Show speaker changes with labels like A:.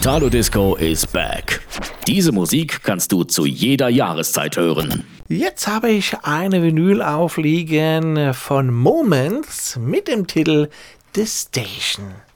A: Italo Disco is back. Diese Musik kannst du zu jeder Jahreszeit hören.
B: Jetzt habe ich eine Vinyl aufliegen von Moments mit dem Titel The Station.